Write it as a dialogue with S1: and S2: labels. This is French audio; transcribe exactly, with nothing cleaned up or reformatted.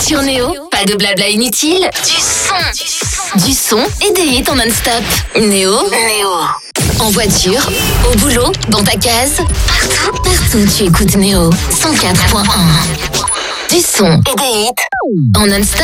S1: Sur Néo, pas de blabla inutile, du son. Du son et des hits en non-stop. Néo. Néo. En voiture, au boulot, dans ta case, partout, partout tu écoutes Néo. cent quatre point un. Du son et des hits en non-stop.